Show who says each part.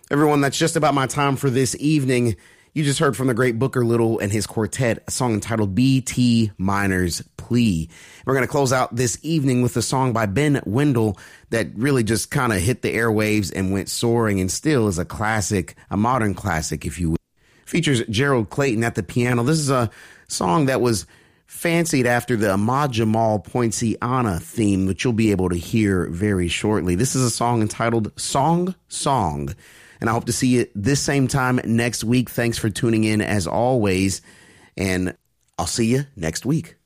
Speaker 1: Everyone, that's just about my time for this evening. You just heard from the great Booker Little and his quartet, a song entitled B.T. Minor's Plea. We're going to close out this evening with a song by Ben Wendell that really just kind of hit the airwaves and went soaring and still is a classic, a modern classic, if you will. Features Gerald Clayton at the piano. This is a song that was fancied after the Ahmad Jamal Poinciana theme, which you'll be able to hear very shortly. This is a song entitled Song. And I hope to see you this same time next week. Thanks for tuning in as always. And I'll see you next week.